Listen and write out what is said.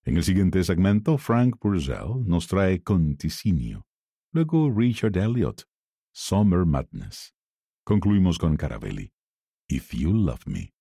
En el siguiente segmento, Frank Purcell nos trae Conticinio. Luego Richard Elliot, Summer Madness. Concluimos con Caravelli, If You Love Me.